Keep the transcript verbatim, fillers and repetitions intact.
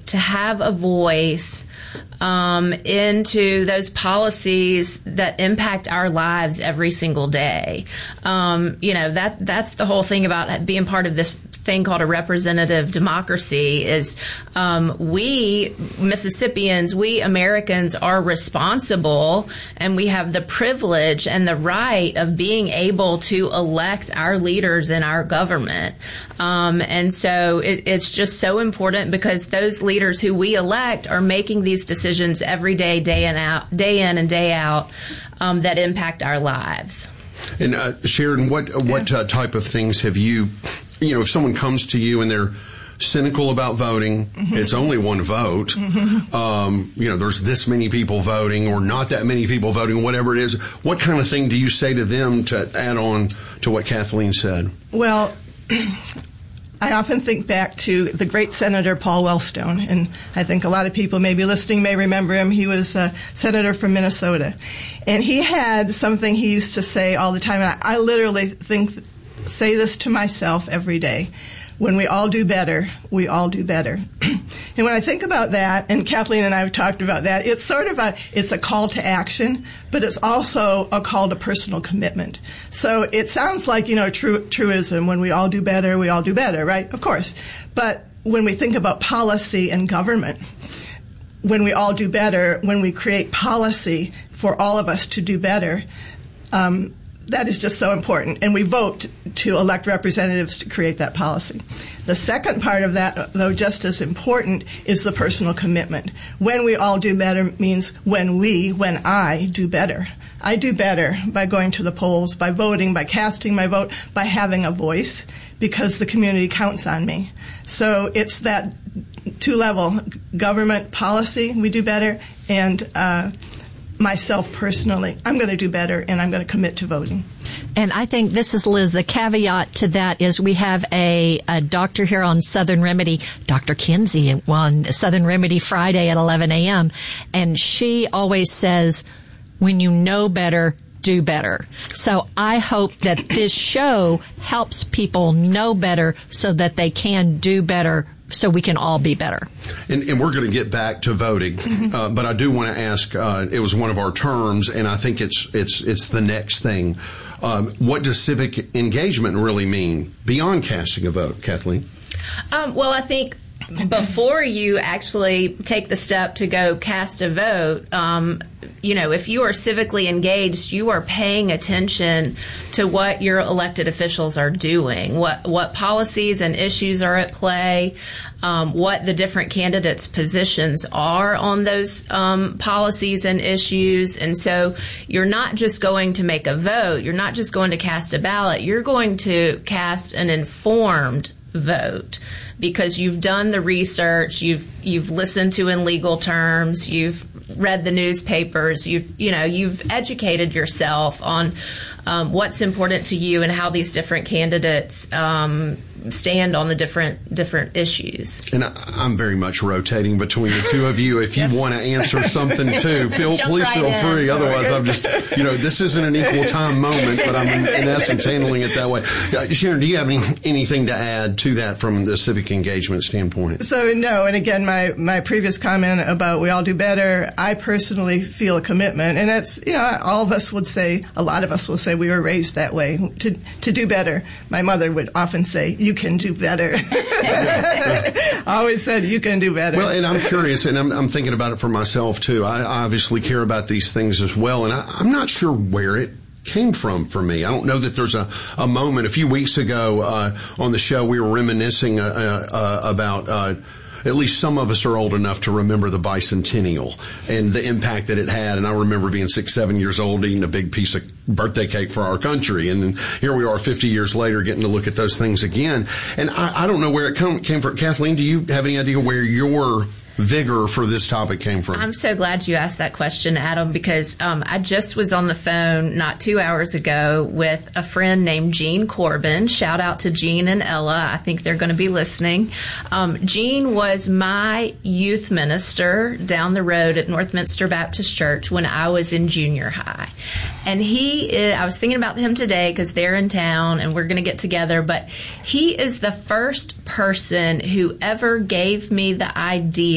to have a voice um, into those policies that impact our lives every single day. Um, you know, that that's the whole thing about being part of this thing called a representative democracy is um, we Mississippians, we Americans are responsible, and we have the privilege and the right of being able to elect our leaders in our government. Um, and so it, it's just so important because those leaders who we elect are making these decisions every day, day in out, day in and day out, um, that impact our lives. And uh, Sharon, what what uh, type of things have you? You know, if someone comes to you and they're cynical about voting, mm-hmm. it's only one vote. Mm-hmm. Um, you know, there's this many people voting or not that many people voting, whatever it is. What kind of thing do you say to them to add on to what Kathleen said? Well, I often think back to the great Senator Paul Wellstone, and I think a lot of people maybe listening may remember him. He was a senator from Minnesota, and he had something he used to say all the time, and I, I literally think say this to myself every day. When we all do better, we all do better. And when I think about that, and Kathleen and I have talked about that, it's sort of a, it's a call to action, but it's also a call to personal commitment. So it sounds like, you know, true, truism, when we all do better, we all do better, right? Of course. But when we think about policy and government, when we all do better, when we create policy for all of us to do better, um, that is just so important, and we vote to elect representatives to create that policy. The second part of that, though just as important, is the personal commitment. When we all do better means when we, when I do better. I do better by going to the polls, by voting, by casting my vote, by having a voice, because the community counts on me. So it's that two-level government policy, we do better, and uh myself personally, I'm going to do better, and I'm going to commit to voting. And I think this is, Liz, the caveat to that is we have a, a doctor here on Southern Remedy, Doctor Kinsey, on Southern Remedy Friday at eleven a.m., and she always says, when you know better, do better. So I hope that this show helps people know better so that they can do better, so we can all be better. And, and we're going to get back to voting, mm-hmm. uh, but I do want to ask, uh, it was one of our terms, and I think it's it's it's the next thing. Um, what does civic engagement really mean beyond casting a vote, Kathleen? Um, well, I think before you actually take the step to go cast a vote, um, you know, if you are civically engaged, you are paying attention to what your elected officials are doing, what what policies and issues are at play, um, what the different candidates' positions are on those um, policies and issues. And so you're not just going to make a vote, you're not just going to cast a ballot, you're going to cast an informed vote, because you've done the research, you've you've listened to in legal terms, you've read the newspapers, you've you know you've educated yourself on um, what's important to you and how these different candidates um, stand on the different different issues. And I, I'm very much rotating between the two of you. If you yes. want to answer something too, feel please right feel in. free. Otherwise, I'm just you know this isn't an equal time moment, but I'm in, in essence handling it that way. Uh, Sharon, do you have any, anything to add to that from the civic engagement standpoint? So no, and again, my my previous comment about we all do better, I personally feel a commitment, and that's you know all of us would say, a lot of us will say we were raised that way to to do better. My mother would often say, "You can do better." I always said, "You can do better." Well, and I'm curious, and I'm, I'm thinking about it for myself too. I obviously care about these things as well, and I, I'm not sure where it came from for me. I don't know that there's a, a moment. A few weeks ago uh, on the show, we were reminiscing uh, uh, about uh, at least some of us are old enough to remember the bicentennial and the impact that it had. And I remember being six, seven years old, eating a big piece of birthday cake for our country. And then here we are fifty years later getting to look at those things again. And I, I don't know where it come, came from. Kathleen, do you have any idea where your vigor for this topic came from? I'm so glad you asked that question, Adam, because um, I just was on the phone not two hours ago with a friend named Jean Corbin. Shout out to Jean and Ella. I think they're going to be listening. Um, Jean was my youth minister down the road at Northminster Baptist Church when I was in junior high. And he is, I was thinking about him today because they're in town and we're going to get together, but he is the first person who ever gave me the idea